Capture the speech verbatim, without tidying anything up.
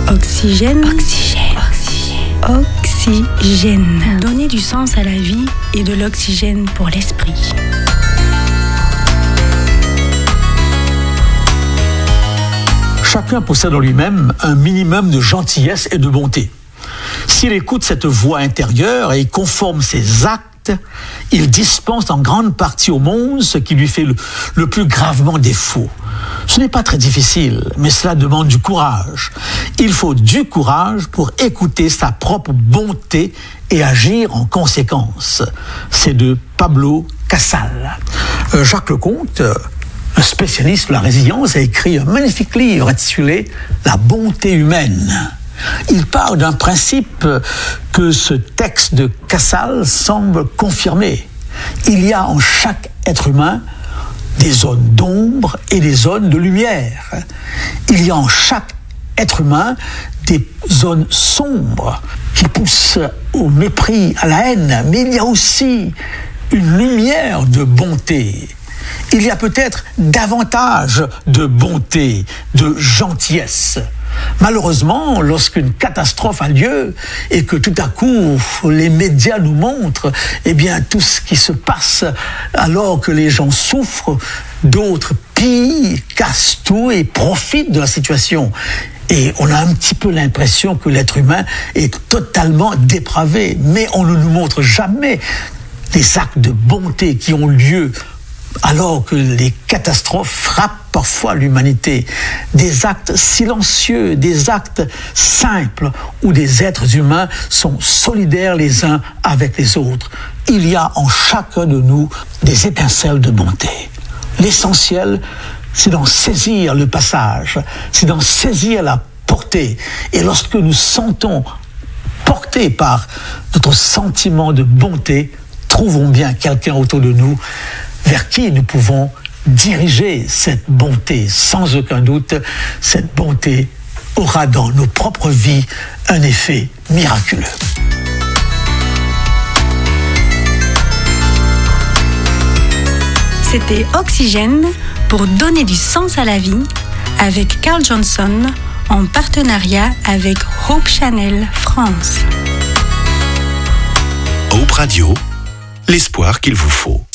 Oxygène. Oxygène. Oxygène. Oxygène. Donner du sens à la vie et de l'oxygène pour l'esprit. Chacun possède en lui-même un minimum de gentillesse et de bonté. S'il écoute cette voix intérieure et conforme ses actes, il dispense en grande partie au monde ce qui lui fait le, le plus gravement défaut. Ce n'est pas très difficile, mais cela demande du courage. Il faut du courage pour écouter sa propre bonté et agir en conséquence. C'est de Pablo Casals. Euh, Jacques Lecomte, un spécialiste de la résilience, a écrit un magnifique livre intitulé « La bonté humaine ». Il part d'un principe que ce texte de Casals semble confirmer. Il y a en chaque être humain des zones d'ombre et des zones de lumière. Il y a en chaque être humain des zones sombres qui poussent au mépris, à la haine, mais il y a aussi une lumière de bonté. Il y a peut-être davantage de bonté, de gentillesse. Malheureusement, lorsqu'une catastrophe a lieu et que tout à coup les médias nous montrent eh bien, tout ce qui se passe alors que les gens souffrent, d'autres pillent, cassent tout et profitent de la situation. Et on a un petit peu l'impression que l'être humain est totalement dépravé, mais on ne nous montre jamais les actes de bonté qui ont lieu alors que les catastrophes frappent parfois l'humanité. Des actes silencieux, des actes simples où des êtres humains sont solidaires les uns avec les autres. Il y a en chacun de nous des étincelles de bonté. L'essentiel, c'est d'en saisir le passage, c'est d'en saisir la portée. Et lorsque nous sentons portés par notre sentiment de bonté, trouvons bien quelqu'un autour de nous vers qui nous pouvons diriger cette bonté. Sans aucun doute, cette bonté aura dans nos propres vies un effet miraculeux. C'était Oxygène pour donner du sens à la vie avec Carl Johnson en partenariat avec Hope Channel France. Hope Radio, l'espoir qu'il vous faut.